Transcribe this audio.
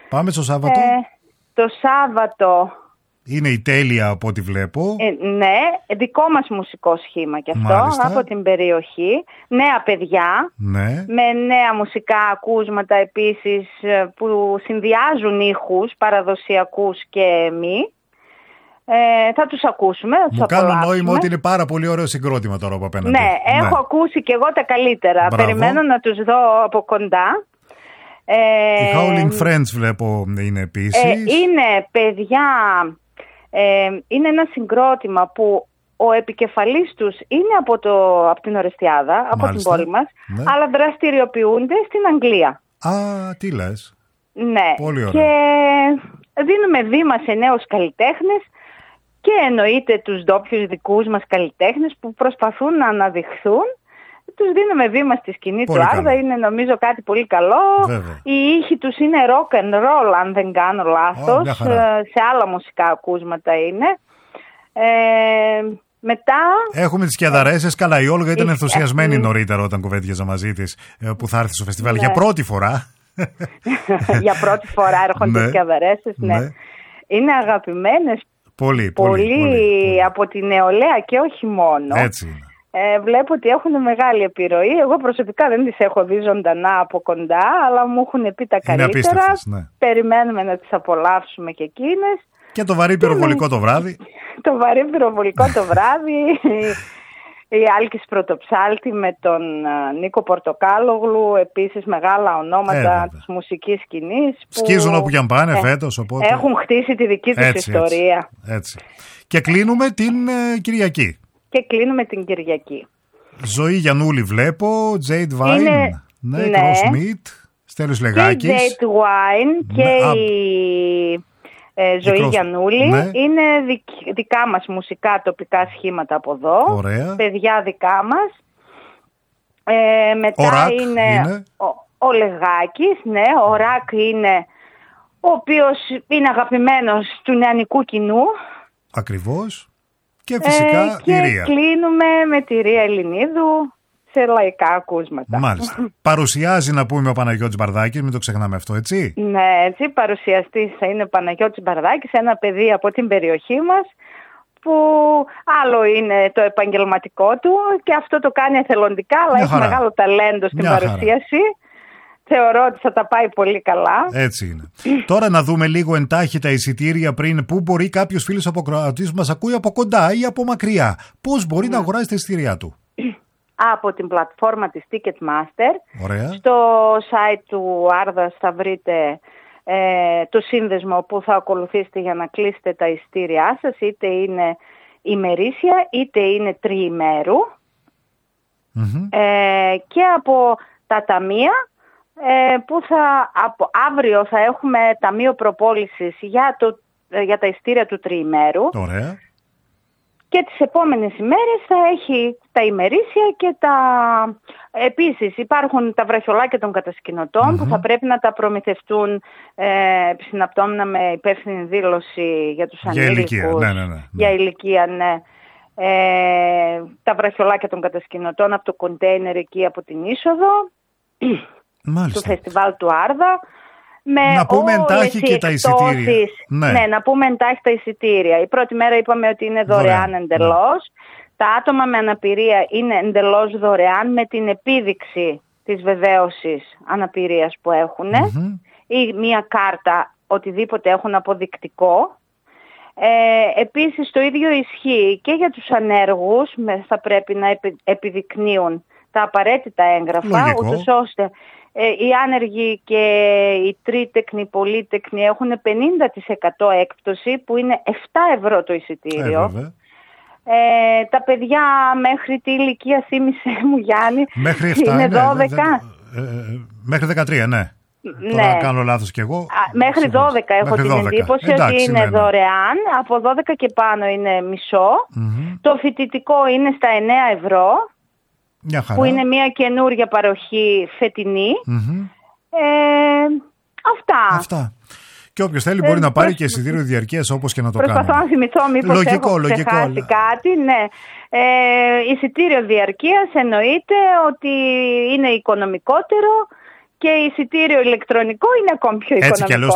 Πάμε στο Σάββατο. Το Σάββατο... Είναι η Τέλεια από ό,τι βλέπω. Ναι, δικό μας μουσικό σχήμα κι αυτό. Μάλιστα. Από την περιοχή. Νέα παιδιά, ναι. Με νέα μουσικά ακούσματα επίσης που συνδυάζουν ήχους παραδοσιακούς και μη. Θα τους ακούσουμε, θα τους απολαύσουμε. Μου κάνουν νόημα ότι είναι πάρα πολύ ωραίο συγκρότημα τώρα από απέναντι. Ναι, έχω ακούσει και εγώ τα καλύτερα. Μπράβο. Περιμένω να τους δω από κοντά. Οι Howling Friends βλέπω είναι επίσης. Είναι παιδιά... είναι ένα συγκρότημα που ο επικεφαλής τους είναι από την Ορεστιάδα, από την πόλη μας, ναι. Αλλά δραστηριοποιούνται στην Αγγλία. Α, τι λες. Ναι. Πολύ ωραία. Και δίνουμε βήμα σε νέους καλλιτέχνες και εννοείται τους ντόπιους δικούς μας καλλιτέχνες που προσπαθούν να αναδειχθούν. Τους δίνουμε βήμα στη σκηνή πολύ του Άρδα, είναι νομίζω κάτι πολύ καλό. Βέβαια. Οι ήχοι τους είναι rock and roll, αν δεν κάνω λάθος, σε άλλα μουσικά ακούσματα είναι. Μετά... Έχουμε τις Κιαδαρέσες, καλά η Όλγα ήταν ενθουσιασμένη νωρίτερα όταν κουβέντιαζα μαζί της που θα έρθει στο φεστιβάλ για πρώτη φορά. Για πρώτη φορά έρχονται τις Κιαδαρέσες, ναι. Είναι αγαπημένες πολύ από την νεολαία και όχι μόνο. Έτσι είναι. Βλέπω ότι έχουν μεγάλη επιρροή. Εγώ προσωπικά δεν τις έχω δει ζωντανά από κοντά, αλλά μου έχουν πει τα καλύτερα. Ναι. Περιμένουμε να τις απολαύσουμε και εκείνες. Και το βαρύ πυροβολικό το βράδυ. Το βαρύ πυροβολικό το βράδυ. Η Άλκης Πρωτοψάλτη με τον Νίκο Πορτοκάλογλου, επίσης μεγάλα ονόματα της μουσικής σκηνής. Σκίζουν όπου και αν πάνε φέτος. Οπότε... Έχουν χτίσει τη δική τους ιστορία. Έτσι. Και κλείνουμε την Κυριακή. Ζωή Γιαννούλη βλέπω, Jade Wine, ναι, Cross Meat, Στέλιος Λεγάκης. Και Jade Wine και η Ζωή Γιαννούλη, ναι. Είναι δικά μας μουσικά τοπικά σχήματα από εδώ. Ωραία. Παιδιά δικά μας. Μετά ο είναι ο Λεγάκης, ναι, ο Ρακ είναι, ο οποίος είναι αγαπημένος του νεανικού κοινού. Ακριβώς. Και φυσικά η Ρία. Και κλείνουμε με τη Ρία Ελληνίδου σε λαϊκά ακούσματα. Μάλιστα. Παρουσιάζει να πούμε ο Παναγιώτης Μπαρδάκης, μην το ξεχνάμε αυτό, έτσι. Ναι, έτσι, παρουσιαστής θα είναι ο Παναγιώτης Μπαρδάκης, ένα παιδί από την περιοχή μας, που άλλο είναι το επαγγελματικό του και αυτό το κάνει εθελοντικά, αλλά έχει μεγάλο ταλέντο στην παρουσίαση. Θεωρώ ότι θα τα πάει πολύ καλά. Έτσι είναι. Τώρα να δούμε λίγο εντάχει τα εισιτήρια πριν. Πού μπορεί κάποιος φίλος ακροατής που μας ακούει από κοντά ή από μακριά. Πώς μπορεί να αγοράσει τα εισιτήρια του. Από την πλατφόρμα της Ticketmaster. Ωραία. Στο site του Άρδας θα βρείτε το σύνδεσμο που θα ακολουθήσετε για να κλείσετε τα εισιτήριά σας. Είτε είναι ημερήσια είτε είναι τριημέρου. Και από τα ταμεία που αύριο θα έχουμε ταμείο προπόλησης για τα εισιτήρια του τριημέρου. Ωραία. Και τις επόμενες ημέρες θα έχει τα ημερήσια και Επίσης υπάρχουν τα βραχιολάκια των κατασκηνωτών που θα πρέπει να τα προμηθευτούν συναπτώμενα με υπεύθυνη δήλωση για τους ανήλικους. Για ηλικία, ναι. Τα βραχιολάκια των κατασκηνωτών από το κοντέινερ εκεί από την είσοδο. Μάλιστα. Του φεστιβάλ του Άρδα. Να πούμε εντάχει και τα εισιτήρια. Ναι, να πούμε εντάχει τα εισιτήρια. Η πρώτη μέρα είπαμε ότι είναι δωρεάν εντελώς. Τα άτομα με αναπηρία είναι εντελώς δωρεάν με την επίδειξη της βεβαίωσης αναπηρίας που έχουν ή μία κάρτα, οτιδήποτε έχουν αποδεικτικό. Επίσης το ίδιο ισχύει και για τους ανέργους, θα πρέπει να επιδεικνύουν τα απαραίτητα έγγραφα, ούτως ώστε οι άνεργοι και οι τρίτεκνοι, πολίτεκνοι έχουν 50% έκπτωση που είναι 7 ευρώ το εισιτήριο. Τα παιδιά μέχρι τι ηλικία, θύμισε μου Γιάννη, μέχρι 7, είναι 12. Μέχρι 13, ναι. Τώρα κάνω λάθος κι εγώ. Μέχρι 12 έχω την εντύπωση ότι είναι δωρεάν. Από 12 και πάνω είναι μισό. Το φοιτητικό είναι στα 9 ευρώ. Που είναι μια καινούργια παροχή φετινή. Αυτά. Και όποιος θέλει μπορεί να πάρει και εισιτήριο διαρκείας όπως και να το κάνει. Προσπαθώ να θυμηθώ μήπως έχω ξεχάσει κάτι. Ναι. Εισιτήριο διαρκείας εννοείται ότι είναι οικονομικότερο και εισιτήριο ηλεκτρονικό είναι ακόμη πιο οικονομικό. Έτσι κι αλλιώς